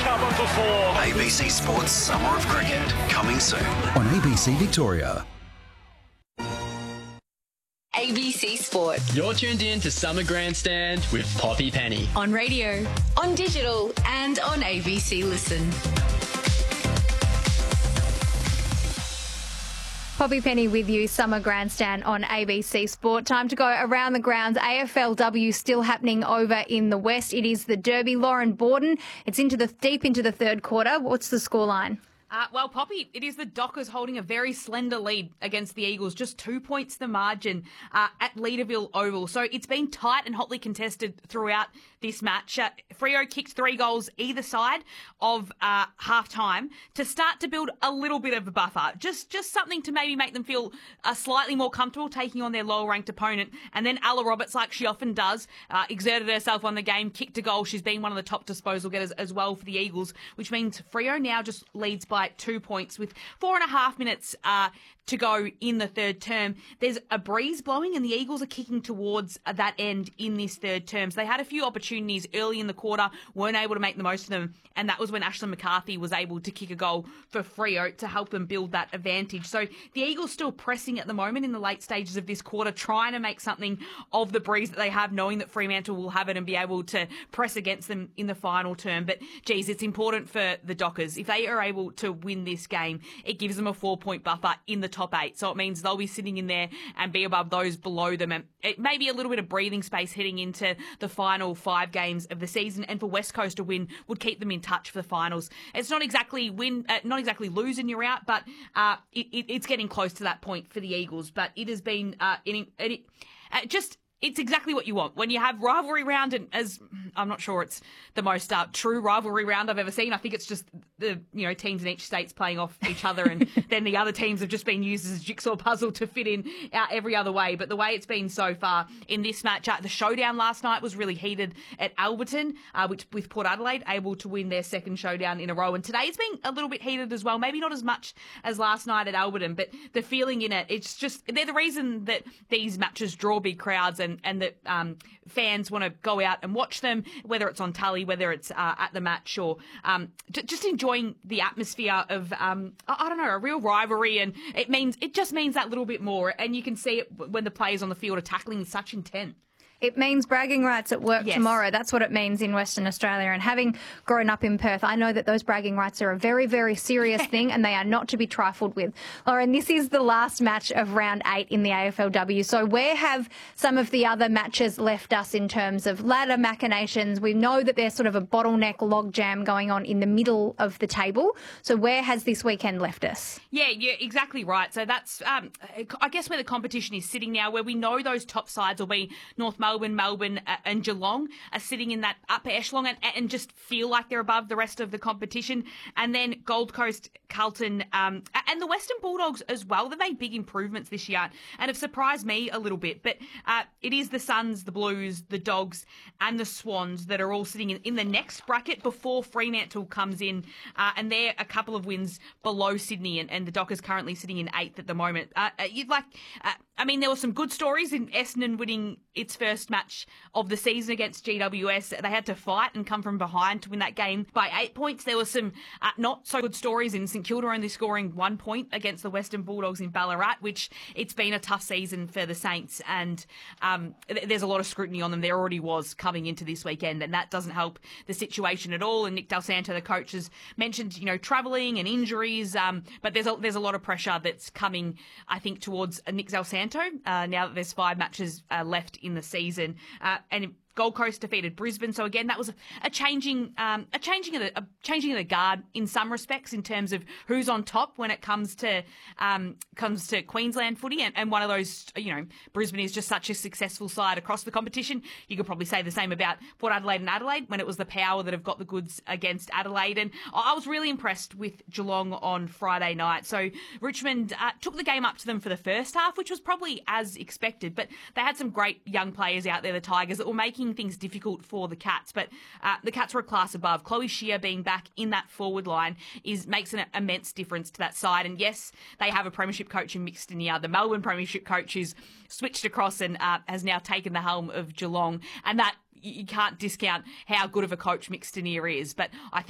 cover for four. ABC Sports Summer of Cricket, coming soon on ABC Victoria. ABC Sport. You're tuned in to Summer Grandstand with Poppy Penny. On radio, on digital, and on ABC Listen. Poppy Penny with you, Summer Grandstand on ABC Sport. Time to go around the grounds. AFLW still happening over in the West. It is the Derby. Lauren Borden. It's deep into the third quarter. What's the scoreline? Well, Poppy, it is the Dockers holding a very slender lead against the Eagles, just 2 points the margin at Leederville Oval. So it's been tight and hotly contested throughout this match. Freo kicked 3 goals either side of half-time to start to build a little bit of a buffer, just something to maybe make them feel slightly more comfortable taking on their lower-ranked opponent. And then Ella Roberts, like she often does, exerted herself on the game, kicked a goal. She's been one of the top disposal getters as well for the Eagles, which means Freo now just leads by 2 points with 4.5 minutes to go in the third term. There's a breeze blowing and the Eagles are kicking towards that end in this third term. So they had a few opportunities early in the quarter, weren't able to make the most of them. And that was when Ashlyn McCarthy was able to kick a goal for Freo to help them build that advantage. So the Eagles still pressing at the moment in the late stages of this quarter, trying to make something of the breeze that they have, knowing that Fremantle will have it and be able to press against them in the final term. But, geez, it's important for the Dockers. If they are able to win this game, it gives them a 4-point buffer in the top 8. So it means they'll be sitting in there and be above those below them. And it may be a little bit of breathing space heading into the final 5 games of the season. And for West Coast to win would keep them in touch for the finals. It's not exactly lose and you're out, but it's getting close to that point for the Eagles. But it has been it's exactly what you want when you have rivalry round, and as I'm not sure it's the most true rivalry round I've ever seen. I think it's just the teams in each state's playing off each other, and then the other teams have just been used as a jigsaw puzzle to fit in every other way. But the way it's been so far in this match, the showdown last night was really heated at Alberton, with Port Adelaide able to win their second showdown in a row. And today it's been a little bit heated as well. Maybe not as much as last night at Alberton, but the feeling in it's just they're the reason that these matches draw big crowds and that fans want to go out and watch them, whether it's on Tully, whether it's at the match, or just enjoying the atmosphere of, a real rivalry. And it just means that little bit more. And you can see it when the players on the field are tackling with such intent. It means bragging rights at work tomorrow. That's what it means in Western Australia. And having grown up in Perth, I know that those bragging rights are a very, very serious thing and they are not to be trifled with. Lauren, this is the last match of round 8 in the AFLW. So where have some of the other matches left us in terms of ladder machinations? We know that there's sort of a bottleneck logjam going on in the middle of the table. So where has this weekend left us? Yeah, you're exactly right. So that's, I guess, where the competition is sitting now, where we know those top sides will be North Melbourne and Geelong are sitting in that upper echelon and just feel like they're above the rest of the competition. And then Gold Coast, Carlton, and the Western Bulldogs as well. They've made big improvements this year and have surprised me a little bit. But it is the Suns, the Blues, the Dogs and the Swans that are all sitting in the next bracket before Fremantle comes in. And they're a couple of wins below Sydney, and the Dockers currently sitting in 8th at the moment. There were some good stories in Essendon winning its first match of the season against GWS. They had to fight and come from behind to win that game by 8 points. There were some not so good stories in St Kilda only scoring 1 point against the Western Bulldogs in Ballarat, which it's been a tough season for the Saints, and there's a lot of scrutiny on them. There already was coming into this weekend, and that doesn't help the situation at all. And Nick Del Santo, the coach, has mentioned travelling and injuries, but there's a lot of pressure that's coming, I think, towards Nick Del Santo now that there's 5 matches left in the season. And Gold Coast defeated Brisbane, so again that was a changing of the guard in some respects in terms of who's on top when it comes to Queensland footy, and one of those, Brisbane is just such a successful side across the competition. You could probably say the same about Port Adelaide and Adelaide when it was the Power that have got the goods against Adelaide, and I was really impressed with Geelong on Friday night. So Richmond took the game up to them for the first half, which was probably as expected, but they had some great young players out there, the Tigers, that were making things difficult for the Cats, but the Cats were a class above. Chloe Shear being back in that forward line makes an immense difference to that side. And yes, they have a premiership coach in Mick Stinier, the Melbourne premiership coach, who's switched across and has now taken the helm of Geelong, and that you can't discount how good of a coach Mick Stinier is. But I think